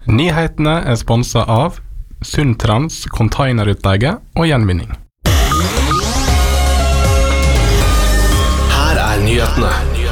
Nyhetene sponset av Sundtrans containerutleie og gjenvinning. Her nyhetene.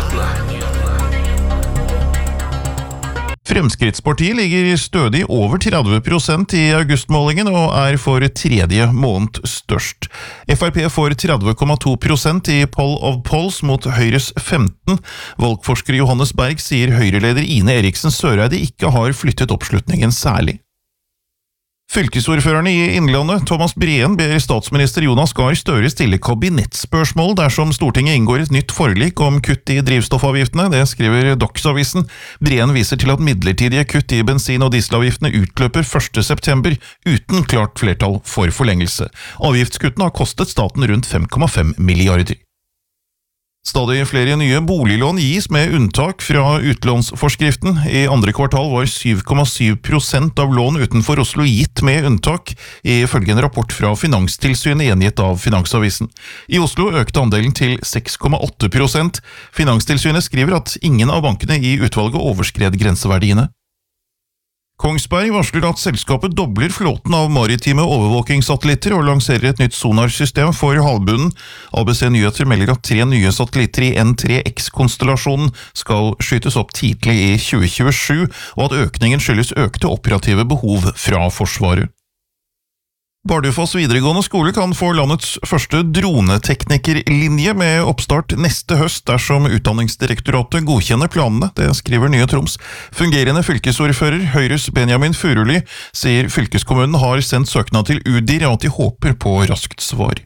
Fremskrittspartiet ligger stødig over 30% i augustmålingen og for tredje måned størst. FrP får 30,2% i poll of polls mot Høyres 15%. Valgforsker Johannes Berg sier Høyreleder Ine Eriksen Søreide ikke har flyttet oppslutningen særlig. Fylkesordførerne i Innlandet, Thomas Breen, ber statsminister Jonas Gahr Støre stille kabinettspørsmål dersom Stortinget inngår et nytt forlik om kutt i drivstoffavgiftene, det skriver Dagsavisen. Breen viser til at midlertidige kutt i bensin- og dieselavgiftene utløper 1. september, uten klart flertall for forlengelse. Avgiftskuttene har kostet staten rundt 5,5 milliarder. Stadig flere nye boliglån gis med unntak fra utlånsforskriften. I andre kvartal var 7,7% av lån utenfor Oslo gitt med unntak, ifølge en rapport fra Finanstilsynet gjengitt av Finansavisen. I Oslo økte andelen til 6,8%. Finanstilsynet skriver at ingen av bankene i utvalget overskred grenseverdiene. Kongsberg varsler at selskapet dobler flåten av maritime overvåkingssatellitter og lanserer et nytt sonarsystem for havbunnen. ABC Nyheter melder at 3 nye satellitter i N3X-konstellasjonen skal skytes opp tidlig i 2027, og at økningen skyldes økte operative behov fra Forsvaret. Bardufoss videregående skole kan få landets første droneteknikerlinje med oppstart neste høst dersom Utdanningsdirektoratet godkjenner planene, det skriver Nye Troms. Fungerende fylkesordfører Høyres Benjamin Furuli sier fylkeskommunen har sendt søknad til UDIR og at de håper på raskt svar.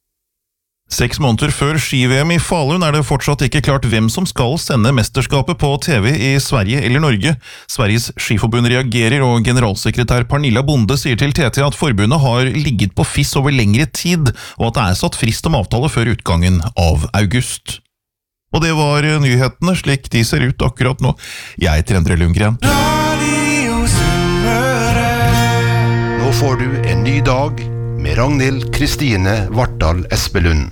6 måneder før ski-VM i Falun det fortsatt ikke klart hvem som skal sende mesterskapet på TV i Sverige eller Norge. Sveriges skiforbund reagerer, og generalsekretær Pernilla Bonde sier til TT at forbundet har ligget på fiss over lengre tid, og at det satt frist om avtale før utgangen av august. Og det var nyhetene slik de ser ut akkurat nå. Jeg heter Endre Lundgren. Nå får du en ny dag med Ragnhild Kristine Vartdal Espelund.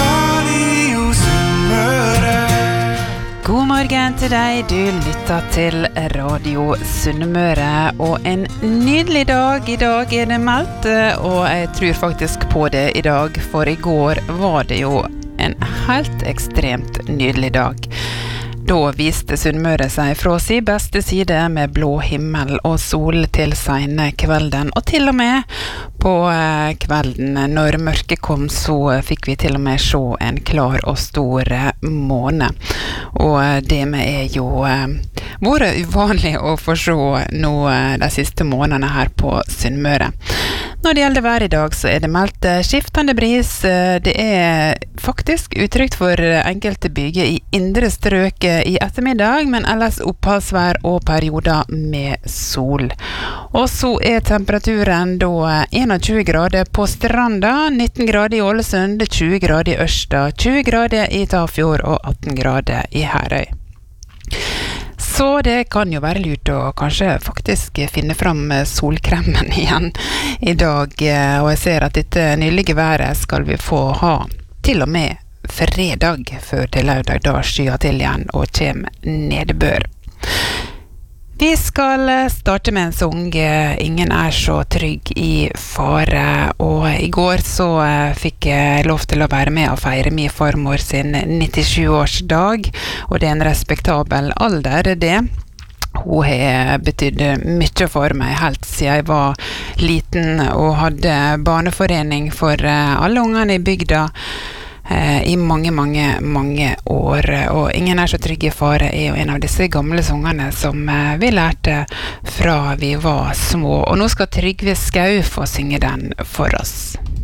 God morgen til deg, du lytter til Radio Sunnmøre, og en nydelig dag. I dag det meldt, og jeg tror faktisk på det i dag, for i går var det jo en helt ekstremt nydelig dag. Da viste Sunnmøre seg fra sin beste side med blå himmel og sol til sene kvelden, og til og med på kvelden når mørket kom så fikk vi til og med se en klar og stor måne. Og det med jo vært uvanlig å få se nå de siste månedene her på Sunnmøre. Når det gjelder vær i dag så det meldt skiftende bris. Det faktisk utrygt for enkelte bygger i indre strøk i ettermiddag, men ellers oppholdsvær og perioder med sol. Og så temperaturen da 21 grader på Stranda, 19 grader i Ålesund, 20 grader i Ørsta, 20 grader i Tafjord og 18 grader i Herøy. Så det kan jo være lurt å kanskje faktisk finne fram solkremen igjen i dag, og jeg ser at dette nylige været skal vi få ha til og med fredag før til lørdag, da skyer til igjen og kommer nedbør. Vi skal starte med en sang, Ingen så trygg i fare, og i går så fikk jeg lov til å være med og feire min farmor sin 97-årsdag, og det en respektabel alder det. Hun har betydd mye for meg helt siden jeg var liten og hadde barneforening for alle ungene i bygda i mange år, og Ingen så trygg i fare jo en av disse gamle sangene som vi lærte fra vi var små, og nå skal Trygve Skau få synge den for oss.